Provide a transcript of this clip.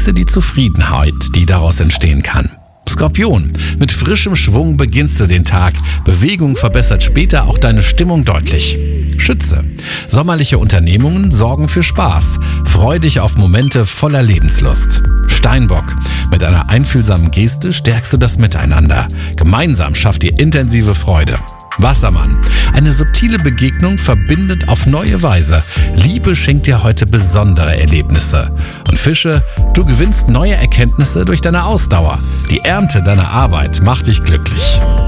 Genieße die Zufriedenheit, die daraus entstehen kann. Skorpion, mit frischem Schwung beginnst du den Tag. Bewegung verbessert später auch deine Stimmung deutlich. Schütze, sommerliche Unternehmungen sorgen für Spaß. Freu dich auf Momente voller Lebenslust. Steinbock, mit einer einfühlsamen Geste stärkst du das Miteinander. Gemeinsam schafft ihr intensive Freude. Wassermann, eine subtile Begegnung verbindet auf neue Weise. Liebe schenkt dir heute besondere Erlebnisse. Und Fische, du gewinnst neue Erkenntnisse durch deine Ausdauer. Die Ernte deiner Arbeit macht dich glücklich.